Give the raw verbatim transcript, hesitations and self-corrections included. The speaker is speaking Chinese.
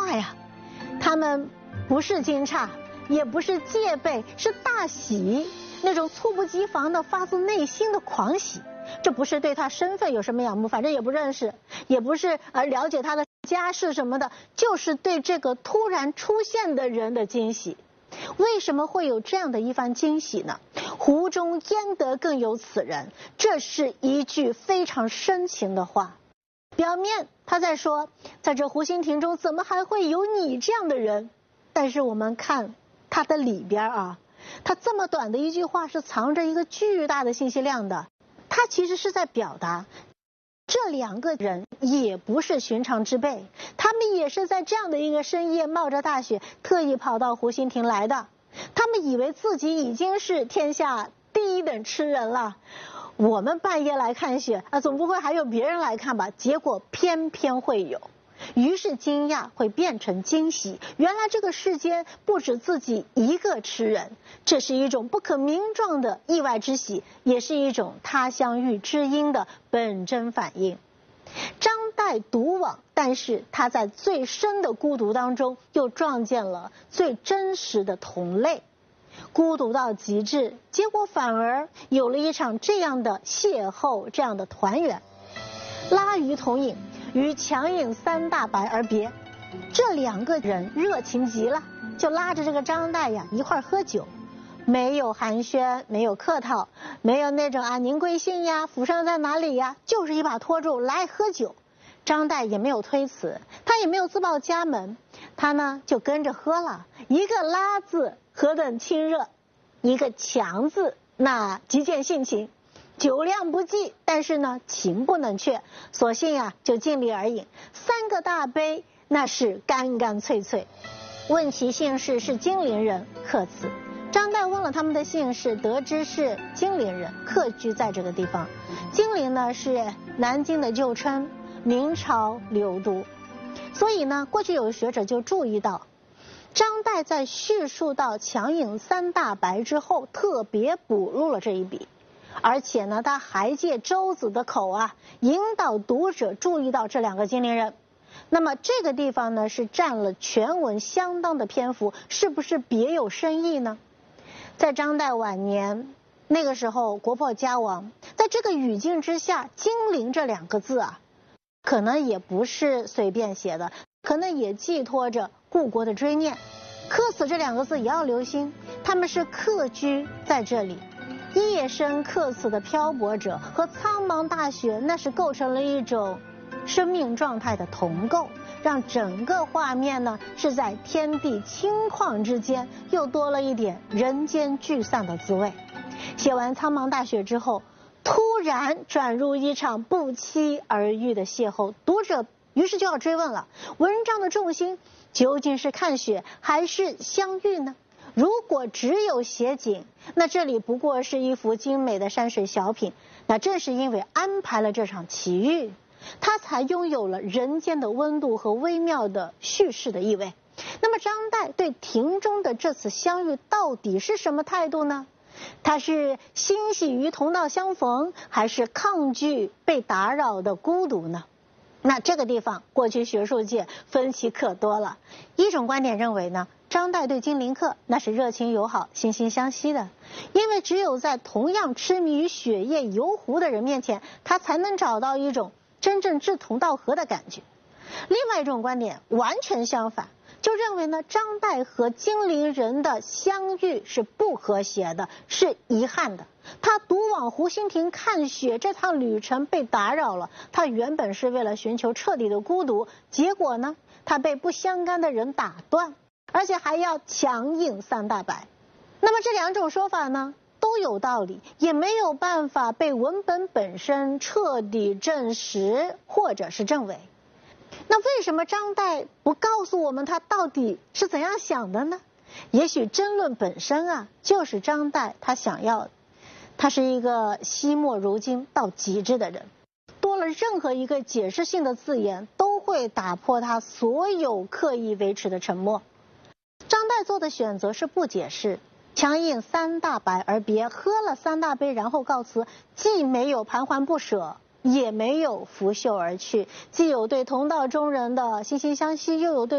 大呀，他们不是惊诧，也不是戒备，是大喜，那种猝不及防的发自内心的狂喜。这不是对他身份有什么仰慕，反正也不认识，也不是呃了解他的家世什么的，就是对这个突然出现的人的惊喜。为什么会有这样的一番惊喜呢？湖中焉得更有此人，这是一句非常深情的话。表面他在说，在这湖心亭中怎么还会有你这样的人，但是我们看他的里边啊，他这么短的一句话是藏着一个巨大的信息量的。他其实是在表达，这两个人也不是寻常之辈，他们也是在这样的一个深夜冒着大雪特意跑到湖心亭来的。他们以为自己已经是天下第一等吃人了，我们半夜来看雪啊，总不会还有别人来看吧？结果偏偏会有，于是惊讶会变成惊喜。原来这个世间不止自己一个吃人，这是一种不可名状的意外之喜，也是一种他乡遇知音的本真反应。张岱独往，但是他在最深的孤独当中又撞见了最真实的同类，孤独到极致，结果反而有了一场这样的邂逅，这样的团圆。拉鱼同饮，与强饮三大白而别。这两个人热情极了，就拉着这个张岱呀一块儿喝酒，没有寒暄，没有客套，没有那种啊您贵姓呀，府上在哪里呀，就是一把拖住来喝酒。张岱也没有推辞，他也没有自报家门，他呢就跟着喝了。一个拉字何等亲热，一个强字那极见性情。酒量不济，但是呢情不能却，索性啊就尽力而饮，三个大杯那是干干脆脆。问其姓氏，是金陵人，客此。张岱问了他们的姓氏，得知是金陵人，客居在这个地方。金陵呢是南京的旧称，明朝流都。所以呢过去有学者就注意到，张岱在叙述到强饮三大白之后，特别补入了这一笔。而且呢他还借周子的口啊，引导读者注意到这两个金陵人。那么这个地方呢是占了全文相当的篇幅，是不是别有深意呢？在张岱晚年，那个时候国破家亡，在这个语境之下，金陵这两个字啊，可能也不是随便写的，可能也寄托着故国的追念。客此这两个字也要留心，他们是客居在这里，夜深客此的漂泊者和苍茫大雪，那是构成了一种生命状态的同构，让整个画面呢是在天地清旷之间又多了一点人间聚散的滋味。写完苍茫大雪之后，突然转入一场不期而遇的邂逅，读者于是就要追问了，文章的重心究竟是看雪还是相遇呢？如果只有写景，那这里不过是一幅精美的山水小品，那正是因为安排了这场奇遇，它才拥有了人间的温度和微妙的叙事的意味。那么张岱对亭中的这次相遇到底是什么态度呢？他是欣喜于同道相逢，还是抗拒被打扰的孤独呢？那这个地方过去学术界分歧可多了。一种观点认为呢，张岱对金陵客那是热情友好、惺惺相惜的，因为只有在同样痴迷于雪夜游湖的人面前，他才能找到一种真正志同道合的感觉。另外一种观点完全相反，就认为呢，张岱和金陵人的相遇是不和谐的，是遗憾的。他独往湖心亭看雪这趟旅程被打扰了，他原本是为了寻求彻底的孤独，结果呢，他被不相干的人打断，而且还要强饮三大白。那么这两种说法呢都有道理，也没有办法被文本本身彻底证实或者是证伪。那为什么张岱不告诉我们他到底是怎样想的呢？也许争论本身啊，就是张岱他想要的。他是一个惜墨如金到极致的人，多了任何一个解释性的字眼都会打破他所有刻意维持的沉默。张岱做的选择是不解释，强饮三大白而别，喝了三大杯然后告辞，既没有盘桓不舍，也没有拂袖而去，既有对同道中人的惺惺相惜，又有对